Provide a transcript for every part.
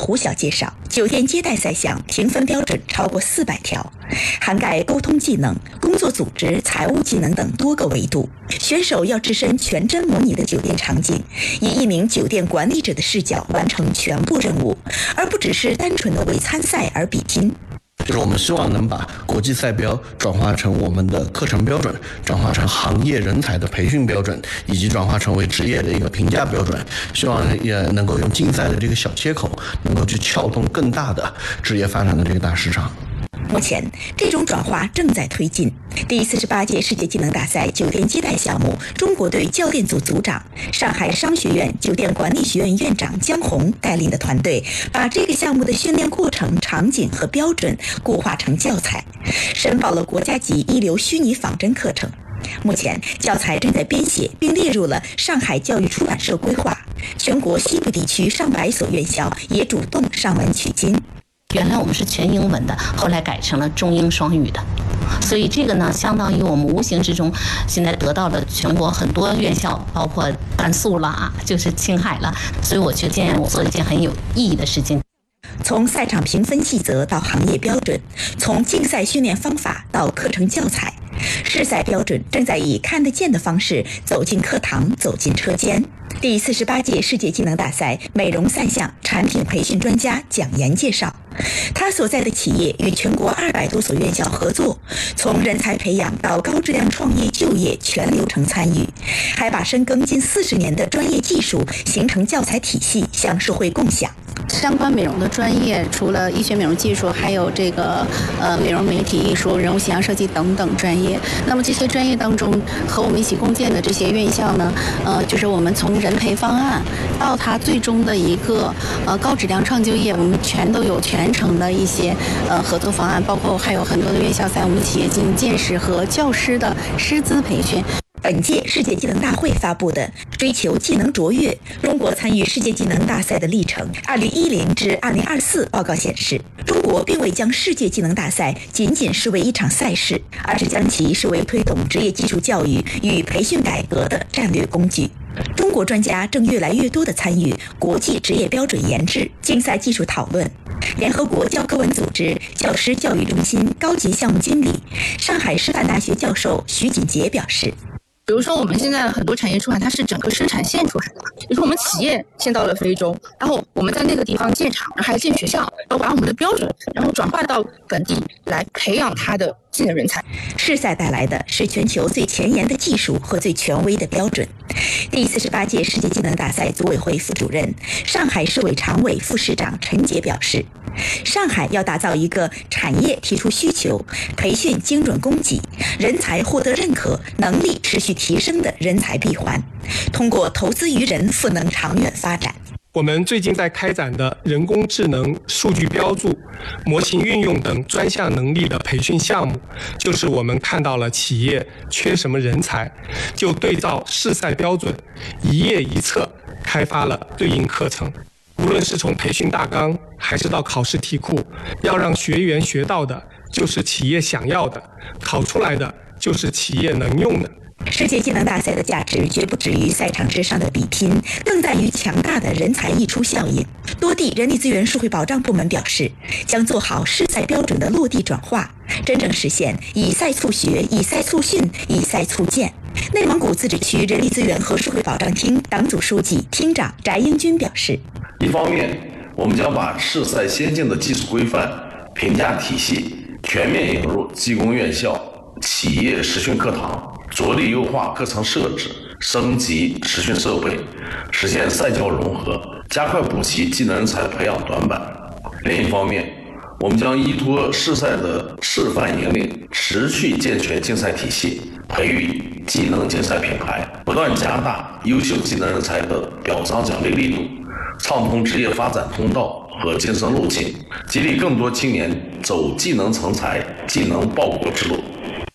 胡晓介绍，酒店接待赛项评分标准超过400条，涵盖沟通技能、工作组织、财务技能等多个维度。选手要置身全真模拟的酒店场景，以一名酒店管理者的视角完成全部任务，而不只是单纯的为参赛而比拼。 就是我们希望能把国际赛标转化成我们的课程标准，转化成行业人才的培训标准，以及转化成为职业的一个评价标准。希望也能够用竞赛的这个小切口，能够去撬动更大的职业发展的这个大市场。 目前，这种转化正在推进。第48届世界技能大赛酒店接待项目中国队教练组组长、上海商学院酒店管理学院院长姜红带领的团队，把这个项目的训练过程、场景和标准固化成教材，申报了国家级一流虚拟仿真课程。目前，教材正在编写，并列入了上海教育出版社规划。全国西部地区上百所院校也主动上门取经。 原来我们是全英文的，后来改成了中英双语的，所以这个呢，相当于我们无形之中现在得到了全国很多院校，包括甘肃啦，就是青海啦，所以我觉得我做一件很有意义的事情。 从赛场评分细则到行业标准，从竞赛训练方法到课程教材，试赛标准正在以看得见的方式走进课堂，走进车间。第48届世界技能大赛美容赛项产品培训专家蒋岩介绍，他所在的企业与全国200多所院校合作，从人才培养到高质量创业就业全流程参与，还把深耕近40年的专业技术形成教材体系向社会共享。 相关美容的专业，除了医学美容技术，还有这个美容媒体艺术、人物形象设计等等专业。那么这些专业当中，和我们一起共建的这些院校呢，就是我们从人培方案到它最终的一个高质量创就业，我们全都有全程的一些合作方案，包括还有很多的院校在我们企业进行见识和教师的师资培训。 本届世界技能大会发布的追求技能卓越中国参与世界技能大赛的历程2010至2024报告显示，中国并未将世界技能大赛仅仅视为一场赛事，而是将其视为推动职业技术教育与培训改革的战略工具。中国专家正越来越多地参与国际职业标准研制、竞赛技术讨论。联合国教科文组织教师教育中心高级项目经理、上海师范大学教授徐锦杰表示， 比如说我们现在很多产业出海，它是整个生产线出海的，比如说我们企业先到了非洲，然后我们在那个地方建厂，然后还建学校，然后把我们的标准然后转化到本地来培养它的技能人才。 世赛带来的是全球最前沿的技术和最权威的标准。第48届世界技能大赛组委会副主任、上海市委常委副市长陈杰表示，上海要打造一个产业提出需求、培训精准供给、人才获得认可、能力持续提升的人才闭环，通过投资于人赋能长远发展。 我们最近在开展的人工智能、数据标注、模型运用等专项能力的培训项目，就是我们看到了企业缺什么人才，就对照世赛标准，一页一册开发了对应课程。无论是从培训大纲还是到考试题库，要让学员学到的就是企业想要的，考出来的就是企业能用的。 世界技能大赛的价值绝不止于赛场之上的比拼，更在于强大的人才溢出效应。多地人力资源社会保障部门表示，将做好世赛标准的落地转化，真正实现以赛促学、以赛促训、以赛促建。内蒙古自治区人力资源和社会保障厅党组书记、厅长翟英军表示， 一方面，我们将把世赛先进的技术规范、评价体系全面引入技工院校、企业实训课堂，着力优化课程设置，升级实训设备，实现赛教融合，加快补齐技能人才培养短板。另一方面，我们将依托世赛的示范引领，持续健全竞赛体系，培育技能竞赛品牌，不断加大优秀技能人才的表彰奖励力度，畅通职业发展通道和晋升路径，激励更多青年走技能成才、技能报国之路。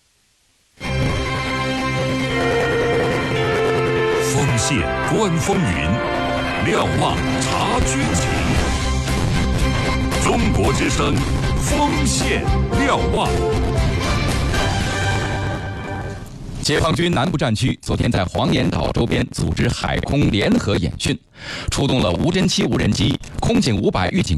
锋线观风云，瞭望察军情。中国之声，锋线瞭望。 解放军南部战区昨天在黄岩岛周边组织海空联合演训，出动了无侦七无人机、空警500预警